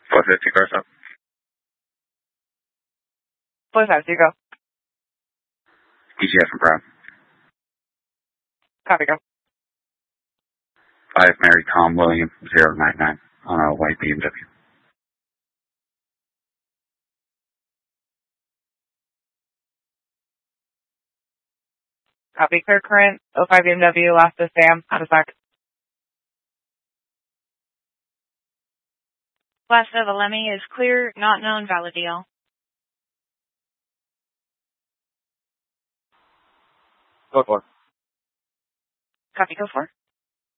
450 cars up. 450, go. EGF and Brown. Copy, go. 5 Mary Tom William 099 on a white BMW. Copy, clear current, 05 BMW, last to Sam, out of back. Last of Alemi is clear, not known, valid deal. Go for. Copy, go for.